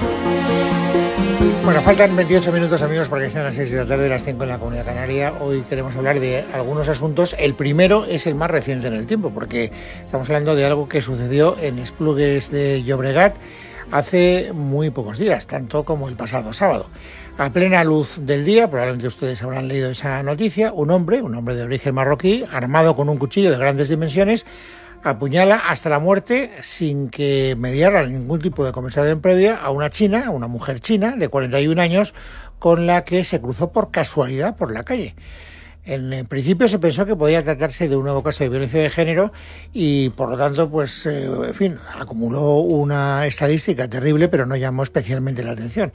Bueno, faltan 28 minutos, amigos, para que sean las 6 de la tarde, las 5 en la Comunidad Canaria. Hoy queremos hablar de algunos asuntos. El primero es el más reciente en el tiempo, porque estamos hablando de algo que sucedió en Esplugues de Llobregat hace muy pocos días, tanto como el pasado sábado. A plena luz del día, probablemente ustedes habrán leído esa noticia, un hombre de origen marroquí, armado con un cuchillo de grandes dimensiones, apuñala hasta la muerte, sin que mediara ningún tipo de conversación previa, a una mujer china de 41 años, con la que se cruzó por casualidad por la calle. En principio se pensó que podía tratarse de un nuevo caso de violencia de género y, por lo tanto, acumuló una estadística terrible, pero no llamó especialmente la atención.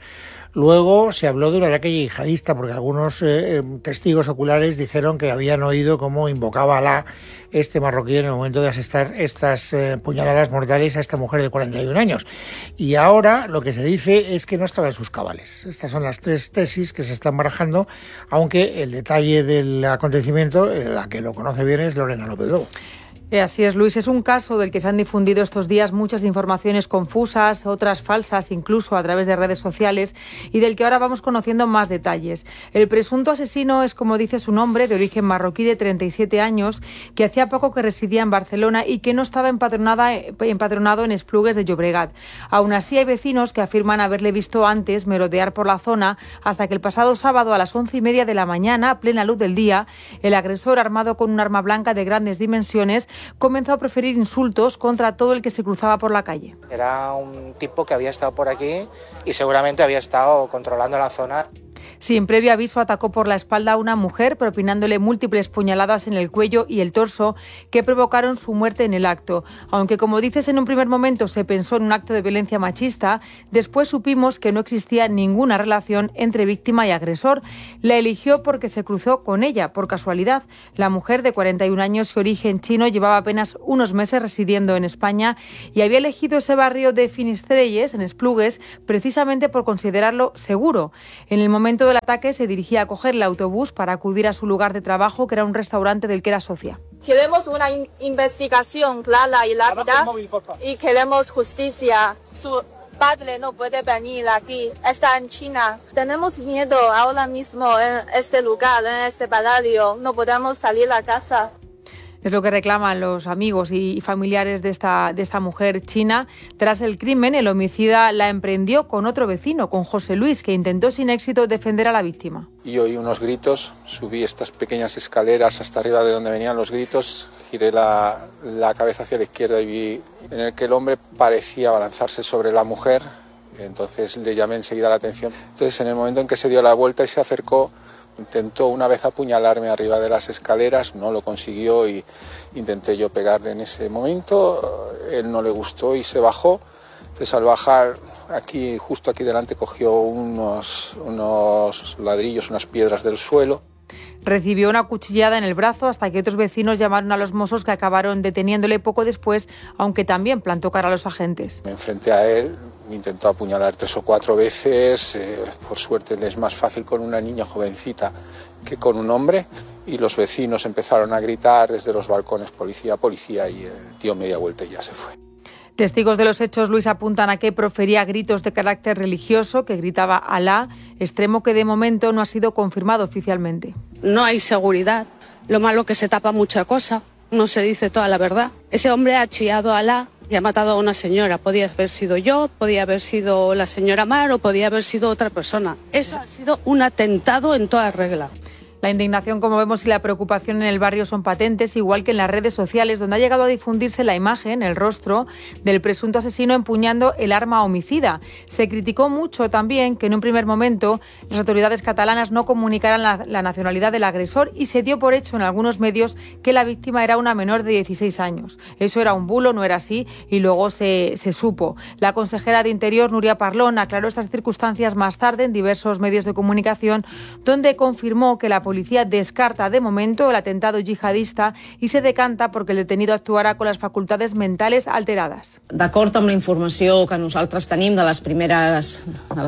Luego se habló de un ataque yihadista, porque algunos testigos oculares dijeron que habían oído cómo invocaba a Alá este marroquí en el momento de asestar estas puñaladas mortales a esta mujer de 41 años. Y ahora lo que se dice es que no estaba en sus cabales. Estas son las tres tesis que se están barajando, aunque el detalle del acontecimiento, la que lo conoce bien, es Lorena López Lobo. Así es, Luis. Es un caso del que se han difundido estos días muchas informaciones confusas, otras falsas, incluso a través de redes sociales, y del que ahora vamos conociendo más detalles. El presunto asesino es, como dice su nombre, de origen marroquí, de 37 años, que hacía poco que residía en Barcelona y que no estaba empadronado en Esplugues de Llobregat. Aún así, hay vecinos que afirman haberle visto antes merodear por la zona, hasta que el pasado sábado a las 11:30 de la mañana, a plena luz del día, el agresor, armado con un arma blanca de grandes dimensiones, comenzó a proferir insultos contra todo el que se cruzaba por la calle. Era un tipo que había estado por aquí y seguramente había estado controlando la zona. Sin previo aviso, atacó por la espalda a una mujer, propinándole múltiples puñaladas en el cuello y el torso que provocaron su muerte en el acto. Aunque, como dices, en un primer momento se pensó en un acto de violencia machista, después supimos que no existía ninguna relación entre víctima y agresor. La eligió porque se cruzó con ella, por casualidad. La mujer, de 41 años y origen chino, llevaba apenas unos meses residiendo en España y había elegido ese barrio de Finistrelles, en Esplugues, precisamente por considerarlo seguro. En el momento del ataque se dirigía a coger el autobús para acudir a su lugar de trabajo, que era un restaurante del que era socia. Queremos una investigación clara y rápida y queremos justicia. Su padre no puede venir aquí, está en China. Tenemos miedo ahora mismo en este lugar, en este barrio. No podemos salir a casa. Es lo que reclaman los amigos y familiares de esta mujer china. Tras el crimen, el homicida la emprendió con otro vecino, con José Luis, que intentó sin éxito defender a la víctima. Y oí unos gritos, subí estas pequeñas escaleras hasta arriba de donde venían los gritos, giré la cabeza hacia la izquierda y vi en el que el hombre parecía abalanzarse sobre la mujer. Entonces le llamé enseguida la atención. Entonces, en el momento en que se dio la vuelta y se acercó, intentó una vez apuñalarme arriba de las escaleras, no lo consiguió y intenté yo pegarle en ese momento. Él no le gustó y se bajó. Entonces, al bajar, justo aquí delante, cogió unos ladrillos, unas piedras del suelo. Recibió una cuchillada en el brazo hasta que otros vecinos llamaron a los Mossos, que acabaron deteniéndole poco después, aunque también plantó cara a los agentes. Me enfrenté a él, me intentó apuñalar 3 o 4 veces. Por suerte le es más fácil con una niña jovencita que con un hombre. Y los vecinos empezaron a gritar desde los balcones: policía, policía, y dio media vuelta y ya se fue. Testigos de los hechos, Luis, apuntan a que profería gritos de carácter religioso, que gritaba Alá, extremo que de momento no ha sido confirmado oficialmente. No hay seguridad, lo malo que se tapa mucha cosa, no se dice toda la verdad. Ese hombre ha chillado a Alá y ha matado a una señora. Podía haber sido yo, podía haber sido la señora Mar o podía haber sido otra persona. Eso ha sido un atentado en toda regla. La indignación, como vemos, y la preocupación en el barrio son patentes, igual que en las redes sociales, donde ha llegado a difundirse la imagen, el rostro, del presunto asesino empuñando el arma homicida. Se criticó mucho también que en un primer momento las autoridades catalanas no comunicaran la nacionalidad del agresor, y se dio por hecho en algunos medios que la víctima era una menor de 16 años. Eso era un bulo, no era así, y luego se supo. La consejera de Interior, Núria Parlon, aclaró estas circunstancias más tarde en diversos medios de comunicación, donde confirmó que la policía descarta de momento el atentado yihadista y se decanta porque el detenido actuarà con las facultades mentales alteradas. D'acord amb la informació que nosaltres tenim de les primeres,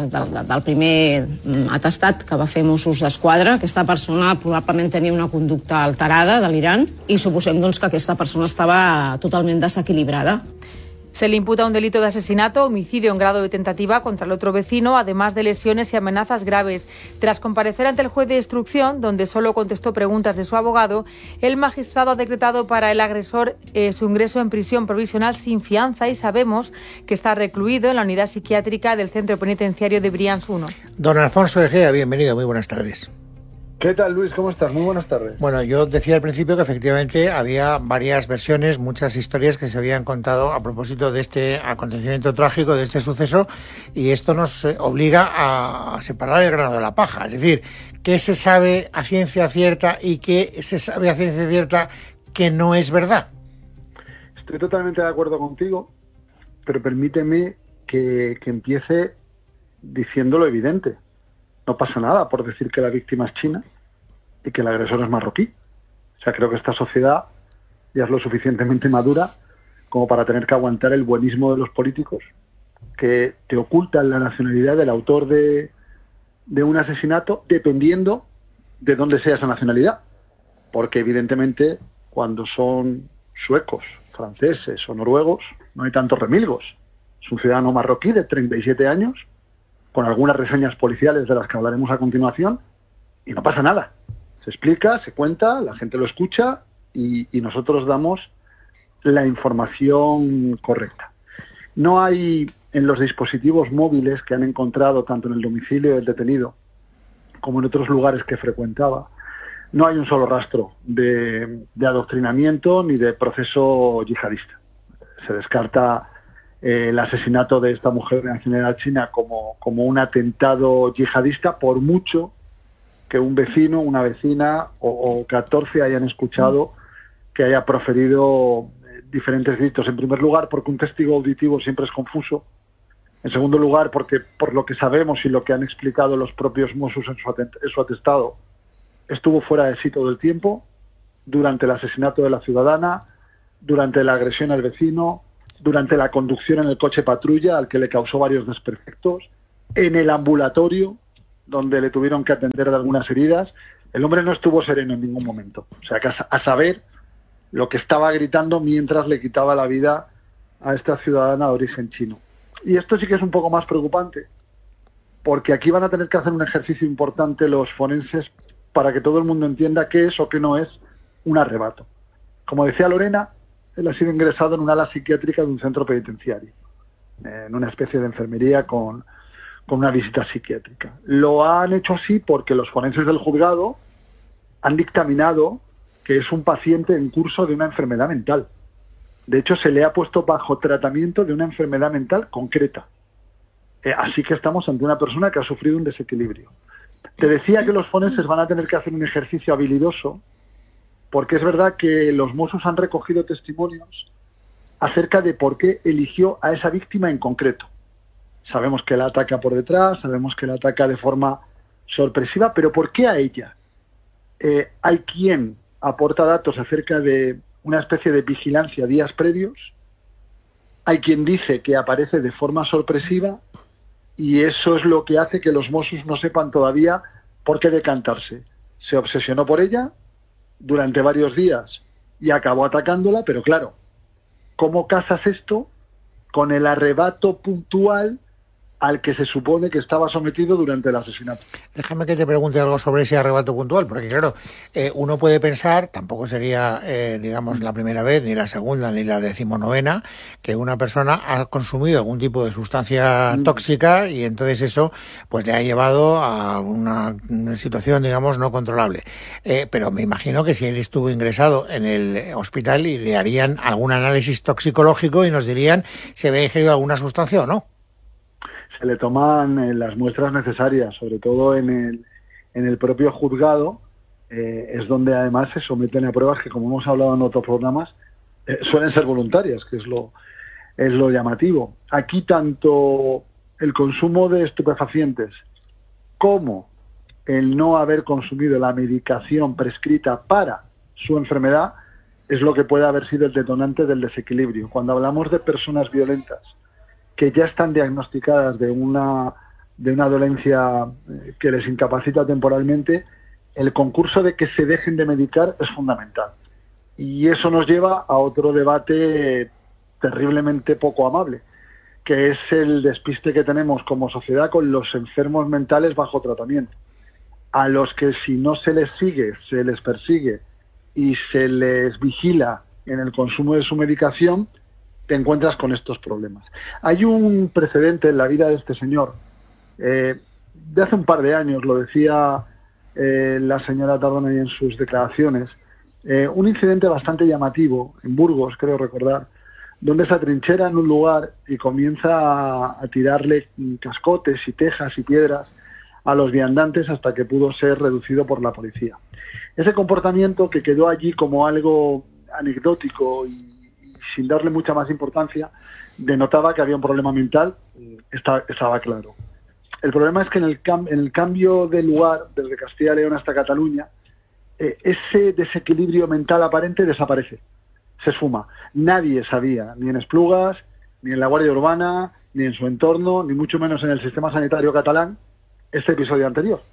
del primer atestat que va fer Mossos d'Esquadra, aquesta persona probablement tenia una conducta alterada, delirant, i suposem doncs, que aquesta persona estava totalment desequilibrada. Se le imputa un delito de asesinato, homicidio en grado de tentativa contra el otro vecino, además de lesiones y amenazas graves. Tras comparecer ante el juez de instrucción, donde solo contestó preguntas de su abogado, el magistrado ha decretado para el agresor su ingreso en prisión provisional sin fianza y sabemos que está recluido en la unidad psiquiátrica del centro penitenciario de Brians 1. Don Alfonso Egea, bienvenido, muy buenas tardes. ¿Qué tal, Luis? ¿Cómo estás? Muy buenas tardes. Bueno, yo decía al principio que efectivamente había varias versiones, muchas historias que se habían contado a propósito de este acontecimiento trágico, de este suceso, y esto nos obliga a separar el grano de la paja. Es decir, ¿qué se sabe a ciencia cierta y qué se sabe a ciencia cierta que no es verdad? Estoy totalmente de acuerdo contigo, pero permíteme que empiece diciendo lo evidente. No pasa nada por decir que la víctima es china y que el agresor es marroquí. O sea, creo que esta sociedad ya es lo suficientemente madura como para tener que aguantar el buenismo de los políticos que te ocultan la nacionalidad del autor de un asesinato dependiendo de dónde sea esa nacionalidad. Porque evidentemente cuando son suecos, franceses o noruegos no hay tantos remilgos. Es un ciudadano marroquí de 37 años con algunas reseñas policiales de las que hablaremos a continuación, y no pasa nada. Se explica, se cuenta, la gente lo escucha y nosotros damos la información correcta. No hay en los dispositivos móviles que han encontrado tanto en el domicilio del detenido como en otros lugares que frecuentaba, no hay un solo rastro de adoctrinamiento ni de proceso yihadista. Se descarta el asesinato de esta mujer de nacionalidad china como un atentado yihadista, por mucho que un vecino, una vecina o 14 hayan escuchado que haya proferido diferentes gritos. En primer lugar, porque un testigo auditivo siempre es confuso. En segundo lugar, porque por lo que sabemos y lo que han explicado los propios Mossos en su atestado, estuvo fuera de sí todo el tiempo, durante el asesinato de la ciudadana, durante la agresión al vecino, durante la conducción en el coche patrulla, al que le causó varios desperfectos, en el ambulatorio, donde le tuvieron que atender de algunas heridas. El hombre no estuvo sereno en ningún momento. O sea, que a saber lo que estaba gritando mientras le quitaba la vida a esta ciudadana de origen chino. Y esto sí que es un poco más preocupante, porque aquí van a tener que hacer un ejercicio importante los forenses para que todo el mundo entienda qué es o qué no es un arrebato. Como decía Lorena, él ha sido ingresado en un ala psiquiátrica de un centro penitenciario, en una especie de enfermería con una visita psiquiátrica. Lo han hecho así porque los forenses del juzgado han dictaminado que es un paciente en curso de una enfermedad mental. De hecho, se le ha puesto bajo tratamiento de una enfermedad mental concreta. Así que estamos ante una persona que ha sufrido un desequilibrio. Te decía que los forenses van a tener que hacer un ejercicio habilidoso, porque es verdad que los Mossos han recogido testimonios acerca de por qué eligió a esa víctima en concreto. Sabemos que la ataca por detrás, sabemos que la ataca de forma sorpresiva, pero ¿por qué a ella? Hay quien aporta datos acerca de una especie de vigilancia días previos, hay quien dice que aparece de forma sorpresiva, y eso es lo que hace que los Mossos no sepan todavía por qué decantarse. Se obsesionó por ella durante varios días y acabó atacándola, pero claro, ¿cómo casas esto con el arrebato puntual al que se supone que estaba sometido durante el asesinato? Déjame que te pregunte algo sobre ese arrebato puntual, porque claro, uno puede pensar, tampoco sería, digamos, la primera vez, ni la segunda, ni la 19ª, que una persona ha consumido algún tipo de sustancia tóxica y entonces eso pues le ha llevado a una situación, digamos, no controlable. Pero me imagino que si él estuvo ingresado en el hospital y le harían algún análisis toxicológico y nos dirían si había ingerido alguna sustancia o no. Se le toman las muestras necesarias, sobre todo en el propio juzgado, es donde además se someten a pruebas que, como hemos hablado en otros programas, suelen ser voluntarias, que es lo llamativo. Aquí tanto el consumo de estupefacientes como el no haber consumido la medicación prescrita para su enfermedad es lo que puede haber sido el detonante del desequilibrio. Cuando hablamos de personas violentas que ya están diagnosticadas de una dolencia que les incapacita temporalmente, el concurso de que se dejen de medicar es fundamental. Y eso nos lleva a otro debate terriblemente poco amable, que es el despiste que tenemos como sociedad con los enfermos mentales bajo tratamiento, a los que si no se les sigue, se les persigue y se les vigila en el consumo de su medicación, te encuentras con estos problemas. Hay un precedente en la vida de este señor, de hace un par de años, lo decía la señora Tardona en sus declaraciones, un incidente bastante llamativo en Burgos, creo recordar, donde se atrinchera en un lugar y comienza a tirarle cascotes y tejas y piedras a los viandantes hasta que pudo ser reducido por la policía. Ese comportamiento, que quedó allí como algo anecdótico y sin darle mucha más importancia, denotaba que había un problema mental, estaba claro. El problema es que en el cambio de lugar, desde Castilla y León hasta Cataluña, ese desequilibrio mental aparente desaparece, se esfuma. Nadie sabía, ni en Esplugas, ni en la Guardia Urbana, ni en su entorno, ni mucho menos en el sistema sanitario catalán, este episodio anterior.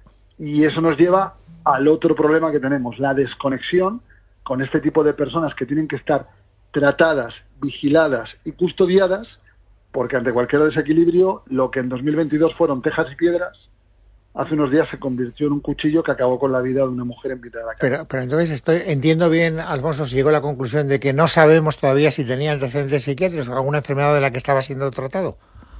Y eso nos lleva al otro problema que tenemos, la desconexión con este tipo de personas que tienen que estar tratadas, vigiladas y custodiadas, porque ante cualquier desequilibrio, lo que en 2022 fueron tejas y piedras, hace unos días se convirtió en un cuchillo que acabó con la vida de una mujer en mitad de la calle. Pero entonces entiendo bien, Alfonso, si llegó a la conclusión de que no sabemos todavía si tenía antecedentes psiquiátricos o alguna enfermedad de la que estaba siendo tratado.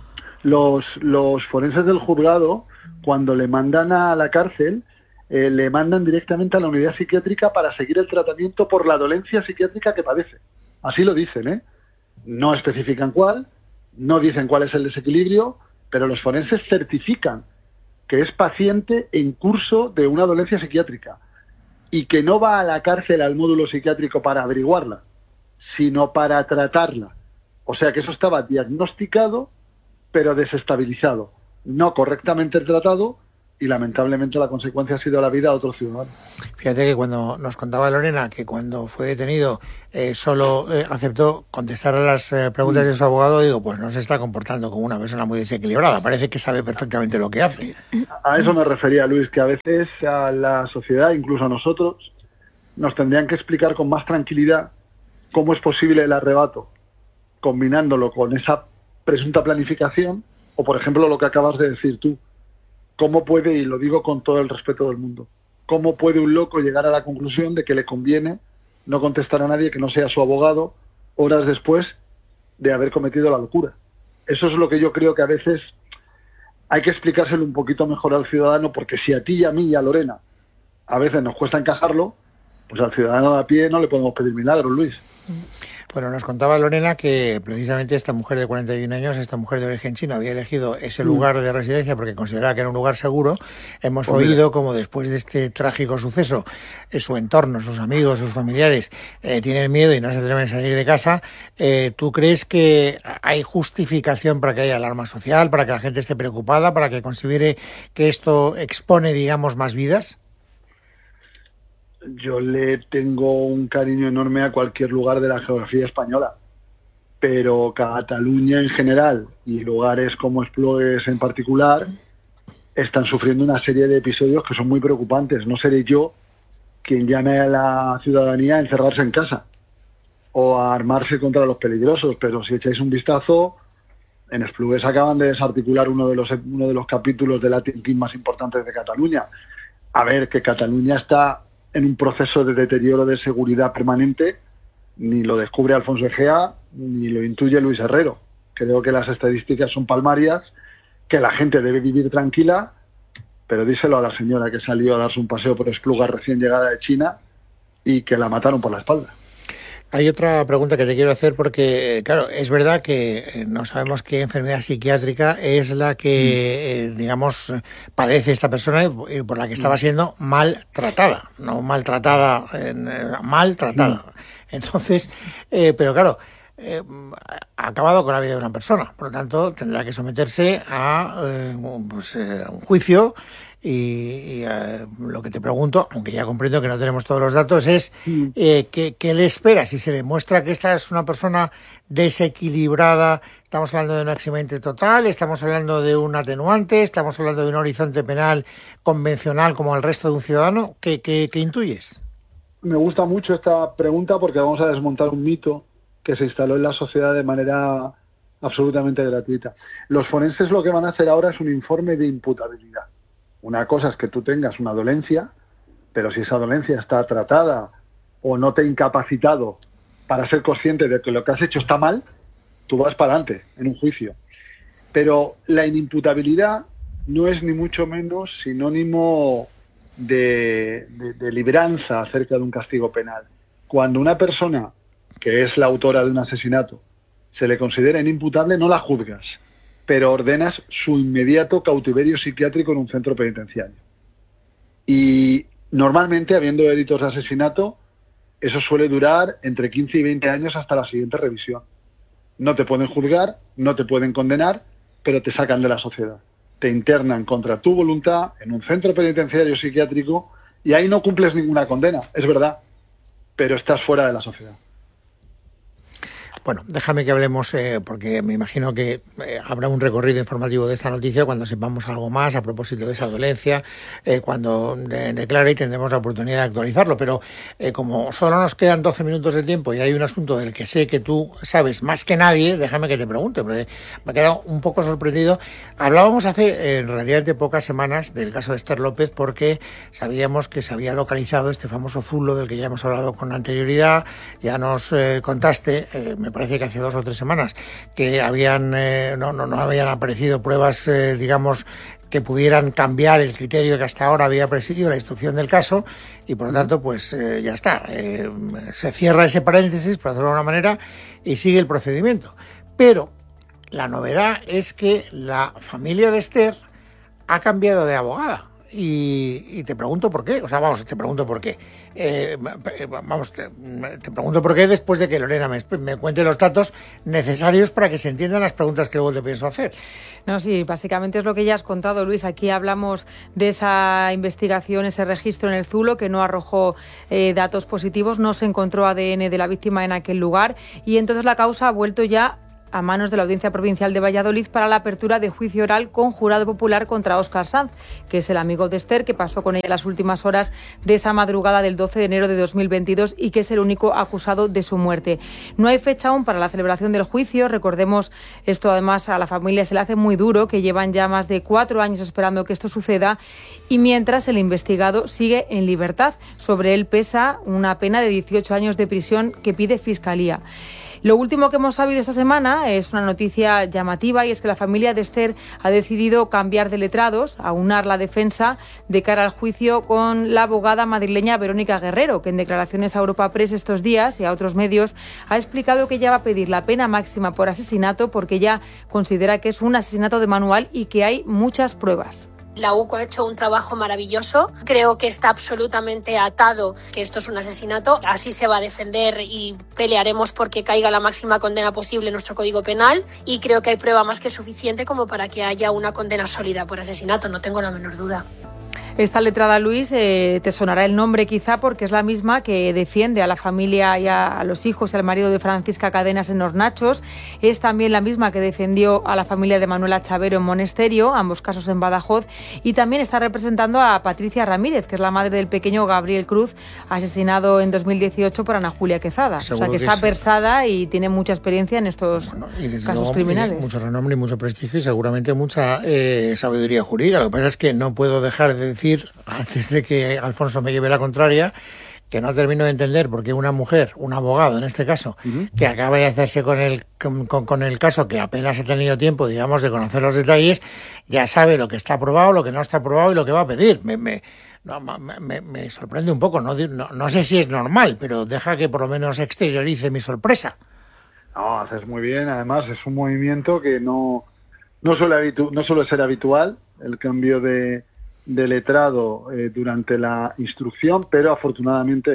Los forenses del juzgado, cuando le mandan a la cárcel, le mandan directamente a la unidad psiquiátrica para seguir el tratamiento por la dolencia psiquiátrica que padece. Así lo dicen, ¿eh? No especifican cuál, no dicen cuál es el desequilibrio, pero los forenses certifican que es paciente en curso de una dolencia psiquiátrica y que no va a la cárcel al módulo psiquiátrico para averiguarla, sino para tratarla. O sea que eso estaba diagnosticado, pero desestabilizado, no correctamente tratado, y lamentablemente la consecuencia ha sido la vida de otro ciudadano. Fíjate que cuando nos contaba Lorena que cuando fue detenido solo aceptó contestar a las preguntas de su abogado, digo, pues no se está comportando como una persona muy desequilibrada, parece que sabe perfectamente lo que hace. A eso me refería, Luis, que a veces a la sociedad, incluso a nosotros, nos tendrían que explicar con más tranquilidad cómo es posible el arrebato, combinándolo con esa presunta planificación, o por ejemplo lo que acabas de decir tú. ¿Cómo puede, y lo digo con todo el respeto del mundo, cómo puede un loco llegar a la conclusión de que le conviene no contestar a nadie que no sea su abogado horas después de haber cometido la locura? Eso es lo que yo creo que a veces hay que explicárselo un poquito mejor al ciudadano, porque si a ti y a mí y a Lorena a veces nos cuesta encajarlo, pues al ciudadano de a pie no le podemos pedir milagros, Luis. Bueno, nos contaba Lorena que precisamente esta mujer de 41 años, esta mujer de origen chino, había elegido ese lugar de residencia porque consideraba que era un lugar seguro. Hemos oído como después de este trágico suceso, su entorno, sus amigos, sus familiares tienen miedo y no se atreven a salir de casa. ¿Tú crees que hay justificación para que haya alarma social, para que la gente esté preocupada, para que considere que esto expone, digamos, más vidas? Yo le tengo un cariño enorme a cualquier lugar de la geografía española, pero Cataluña en general y lugares como Esplugues en particular están sufriendo una serie de episodios que son muy preocupantes. No seré yo quien llame a la ciudadanía a encerrarse en casa o a armarse contra los peligrosos, pero si echáis un vistazo, en Esplugues acaban de desarticular uno de los capítulos de Latin King más importantes de Cataluña. A ver, que Cataluña está en un proceso de deterioro de seguridad permanente, ni lo descubre Alfonso Egea, ni lo intuye Luis Herrero. Creo que las estadísticas son palmarias, que la gente debe vivir tranquila, pero díselo a la señora que salió a darse un paseo por Esplugas recién llegada de China y que la mataron por la espalda. Hay otra pregunta que te quiero hacer porque, claro, es verdad que no sabemos qué enfermedad psiquiátrica es la que, digamos, padece esta persona y por la que estaba siendo maltratada, no maltratada, maltratada. Entonces, pero claro, ha acabado con la vida de una persona, por lo tanto tendrá que someterse a un juicio. Y lo que te pregunto, aunque ya comprendo que no tenemos todos los datos, es ¿qué le espera? Si se demuestra que esta es una persona desequilibrada, estamos hablando de un accidente total, estamos hablando de un atenuante, estamos hablando de un horizonte penal convencional como el resto de un ciudadano, ¿qué intuyes? Me gusta mucho esta pregunta porque vamos a desmontar un mito que se instaló en la sociedad de manera absolutamente gratuita. Los forenses lo que van a hacer ahora es un informe de imputabilidad. Una cosa es que tú tengas una dolencia, pero si esa dolencia está tratada o no te ha incapacitado para ser consciente de que lo que has hecho está mal, tú vas para adelante en un juicio. Pero la inimputabilidad no es ni mucho menos sinónimo de libranza acerca de un castigo penal. Cuando una persona que es la autora de un asesinato se le considera inimputable, no la juzgas, pero ordenas su inmediato cautiverio psiquiátrico en un centro penitenciario. Y normalmente, habiendo delitos de asesinato, eso suele durar entre 15 y 20 años hasta la siguiente revisión. No te pueden juzgar, no te pueden condenar, pero te sacan de la sociedad. Te internan contra tu voluntad en un centro penitenciario psiquiátrico y ahí no cumples ninguna condena, es verdad, pero estás fuera de la sociedad. Bueno, déjame que hablemos, porque me imagino que habrá un recorrido informativo de esta noticia cuando sepamos algo más a propósito de esa dolencia, cuando declare, y tendremos la oportunidad de actualizarlo. Pero como solo nos quedan 12 minutos de tiempo y hay un asunto del que sé que tú sabes más que nadie, déjame que te pregunte, porque me he quedado un poco sorprendido. Hablábamos hace relativamente pocas semanas del caso de Esther López, porque sabíamos que se había localizado este famoso zulo del que ya hemos hablado con anterioridad. Ya nos contaste, me parece que hace 2 o 3 semanas, que habían no habían aparecido pruebas, digamos, que pudieran cambiar el criterio que hasta ahora había presidido la instrucción del caso, y por lo tanto, pues ya está. Se cierra ese paréntesis, por hacerlo de alguna manera, y sigue el procedimiento. Pero la novedad es que la familia de Esther ha cambiado de abogada. Y te pregunto por qué, te pregunto por qué. Te pregunto por qué después de que Lorena me cuente los datos necesarios para que se entiendan las preguntas que luego te pienso hacer. No, sí, básicamente es lo que ya has contado, Luis. Aquí hablamos de esa investigación, ese registro en el Zulo que no arrojó datos positivos, no se encontró ADN de la víctima en aquel lugar y entonces la causa ha vuelto ya a manos de la Audiencia Provincial de Valladolid para la apertura de juicio oral con jurado popular contra Óscar Sanz, que es el amigo de Esther, que pasó con ella las últimas horas de esa madrugada del 12 de enero de 2022 y que es el único acusado de su muerte. No hay fecha aún para la celebración del juicio. Recordemos, esto además a la familia se le hace muy duro, que llevan ya más de 4 años esperando que esto suceda, y mientras el investigado sigue en libertad. Sobre él pesa una pena de 18 años de prisión que pide Fiscalía. Lo último que hemos sabido esta semana es una noticia llamativa, y es que la familia de Esther ha decidido cambiar de letrados, aunar la defensa de cara al juicio con la abogada madrileña Verónica Guerrero, que en declaraciones a Europa Press estos días y a otros medios ha explicado que ella va a pedir la pena máxima por asesinato porque ella considera que es un asesinato de manual y que hay muchas pruebas. La UCO ha hecho un trabajo maravilloso. Creo que está absolutamente atado que esto es un asesinato. Así se va a defender y pelearemos porque caiga la máxima condena posible en nuestro Código Penal. Y creo que hay prueba más que suficiente como para que haya una condena sólida por asesinato. No tengo la menor duda. Esta letrada, Luis, te sonará el nombre quizá porque es la misma que defiende a la familia y a los hijos y al marido de Francisca Cadenas en Hornachos. Es también la misma que defendió a la familia de Manuela Chavero en Monesterio, ambos casos en Badajoz. Y también está representando a Patricia Ramírez, que es la madre del pequeño Gabriel Cruz, asesinado en 2018 por Ana Julia Quezada. Seguro, o sea que está versada y tiene mucha experiencia en estos casos criminales. Mucho renombre y mucho prestigio y seguramente mucha sabiduría jurídica. Lo que pasa es que no puedo dejar de decir, antes de que Alfonso me lleve la contraria, que no termino de entender por qué una mujer, un abogado en este caso, que acaba de hacerse con el caso, que apenas ha tenido tiempo, digamos, de conocer los detalles, ya sabe lo que está aprobado, lo que no está aprobado y lo que va a pedir. Me sorprende un poco, no sé si es normal, pero deja que por lo menos exteriorice mi sorpresa. No, haces muy bien. Además, es un movimiento que no suele ser habitual, el cambio de letrado durante la instrucción, pero afortunadamente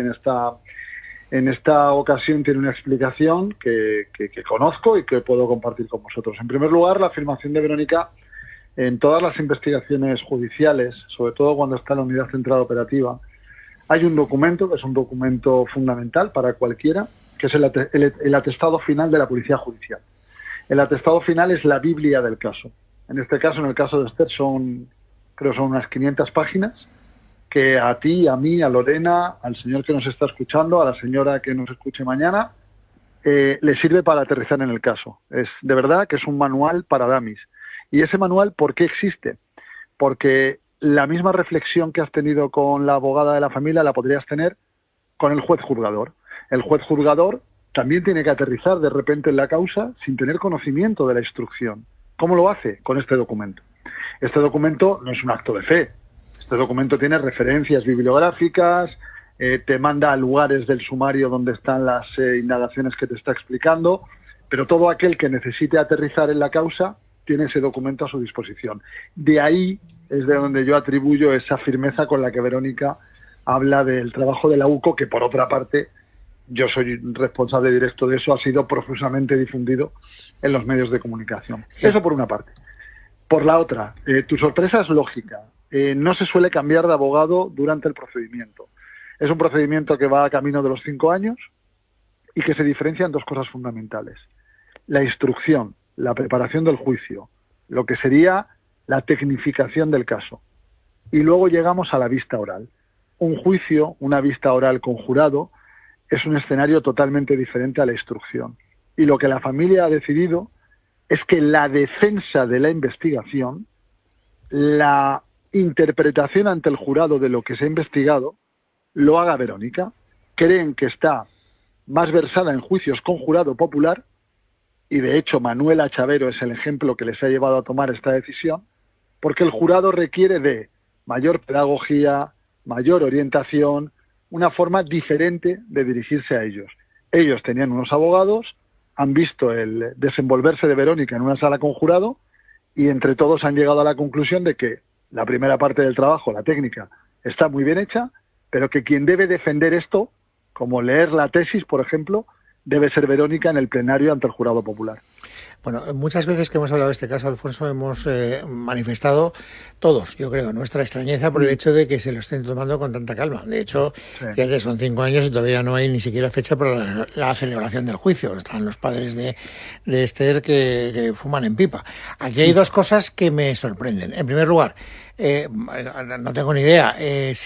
en esta ocasión tiene una explicación que conozco y que puedo compartir con vosotros. En primer lugar, la afirmación de Verónica en todas las investigaciones judiciales, sobre todo cuando está en la Unidad Central Operativa, hay un documento que es un documento fundamental para cualquiera, que es el atestado final de la Policía Judicial. El atestado final es la Biblia del caso. En este caso, en el caso de Esther, creo son unas 500 páginas que a ti, a mí, a Lorena, al señor que nos está escuchando, a la señora que nos escuche mañana, le sirve para aterrizar en el caso. Es de verdad que es un manual para dummies. Y ese manual, ¿por qué existe? Porque la misma reflexión que has tenido con la abogada de la familia la podrías tener con el juez juzgador. El juez juzgador también tiene que aterrizar de repente en la causa sin tener conocimiento de la instrucción. ¿Cómo lo hace? Con este documento. Este documento no es un acto de fe. Este documento tiene referencias bibliográficas, te manda a lugares del sumario donde están las indagaciones que te está explicando, pero todo aquel que necesite aterrizar en la causa tiene ese documento a su disposición. De ahí es de donde yo atribuyo esa firmeza con la que Verónica habla del trabajo de la UCO, que por otra parte, yo soy responsable directo de eso, ha sido profusamente difundido en los medios de comunicación. Eso por una parte. Por la otra, tu sorpresa es lógica. No se suele cambiar de abogado durante el procedimiento. Es un procedimiento que va a camino de los 5 años y que se diferencia en 2 cosas fundamentales. La instrucción, la preparación del juicio, lo que sería la tecnificación del caso. Y luego llegamos a la vista oral. Un juicio, una vista oral con jurado, es un escenario totalmente diferente a la instrucción. Y lo que la familia ha decidido es que la defensa de la investigación, la interpretación ante el jurado de lo que se ha investigado, lo haga Verónica. Creen que está más versada en juicios con jurado popular, y de hecho Manuela Chavero es el ejemplo que les ha llevado a tomar esta decisión, porque el jurado requiere de mayor pedagogía, mayor orientación, una forma diferente de dirigirse a ellos. Ellos tenían unos abogados, han visto el desenvolverse de Verónica en una sala con jurado y entre todos han llegado a la conclusión de que la primera parte del trabajo, la técnica, está muy bien hecha, pero que quien debe defender esto, como leer la tesis, por ejemplo, debe ser Verónica en el plenario ante el jurado popular. Bueno, muchas veces que hemos hablado de este caso, Alfonso, hemos manifestado todos, yo creo, nuestra extrañeza por el hecho de que se lo estén tomando con tanta calma. De hecho, que son 5 años y todavía no hay ni siquiera fecha para la celebración del juicio. Están los padres de Esther que fuman en pipa. Aquí hay 2 cosas que me sorprenden. En primer lugar, no tengo ni idea